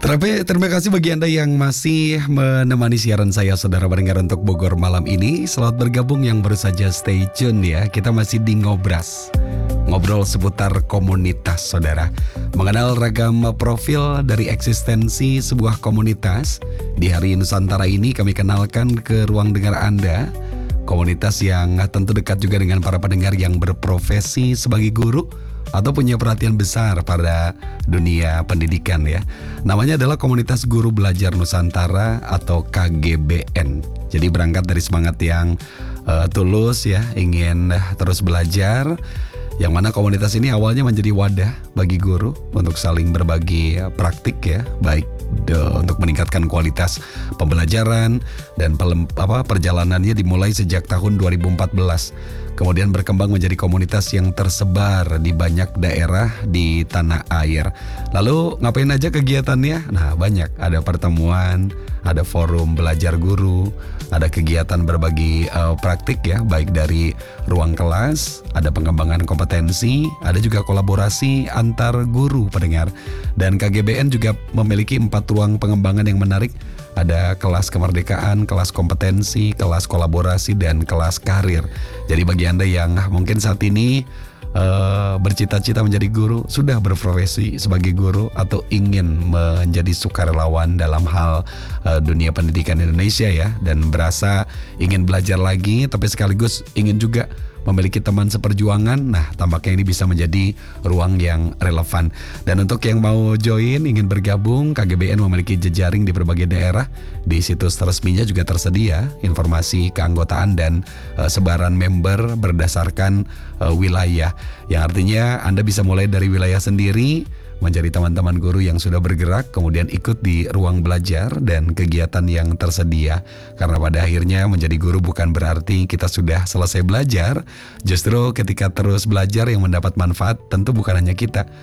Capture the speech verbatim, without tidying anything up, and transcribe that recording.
Tapi terima kasih bagi Anda yang masih menemani siaran saya, saudara pendengar, untuk Bogor malam ini. Selamat bergabung yang baru saja stay tune ya. Kita masih di Ngobras, ngobrol seputar komunitas, saudara. Mengenal ragam profil dari eksistensi sebuah komunitas. Di hari Nusantara ini kami kenalkan ke ruang dengar Anda komunitas yang tentu dekat juga dengan para pendengar yang berprofesi sebagai guru atau punya perhatian besar pada dunia pendidikan ya. Namanya adalah Komunitas Guru Belajar Nusantara atau K G B N. Jadi berangkat dari semangat yang uh, tulus ya, ingin uh, terus belajar. Yang mana komunitas ini awalnya menjadi wadah bagi guru untuk saling berbagi uh, praktik ya, baik de, untuk meningkatkan kualitas pembelajaran dan pelem, apa, perjalanannya dimulai sejak tahun dua ribu empat belas. Kemudian berkembang menjadi komunitas yang tersebar di banyak daerah di tanah air. Lalu ngapain aja kegiatannya? Nah banyak, ada pertemuan, ada forum belajar guru, ada kegiatan berbagi uh, praktik ya, baik dari ruang kelas, ada pengembangan kompetensi, ada juga kolaborasi antar guru pendengar. Dan K G B N juga memiliki empat ruang pengembangan yang menarik. Ada kelas kemerdekaan, kelas kompetensi, kelas kolaborasi, dan kelas karir. Jadi bagi Anda yang mungkin saat ini uh, bercita-cita menjadi guru, sudah berprofesi sebagai guru, atau ingin menjadi sukarelawan dalam hal uh, dunia pendidikan Indonesia ya, dan berasa ingin belajar lagi, tapi sekaligus ingin juga memiliki teman seperjuangan, nah tampaknya ini bisa menjadi ruang yang relevan. Dan untuk yang mau join, ingin bergabung, K G B N memiliki jejaring di berbagai daerah. Di situs resminya juga tersedia informasi keanggotaan dan uh, sebaran member berdasarkan uh, wilayah. Yang artinya Anda bisa mulai dari wilayah sendiri, menjadi teman-teman guru yang sudah bergerak, kemudian ikut di ruang belajar dan kegiatan yang tersedia. Karena pada akhirnya menjadi guru bukan berarti kita sudah selesai belajar. Justru ketika terus belajar yang mendapat manfaat tentu bukan hanya kita,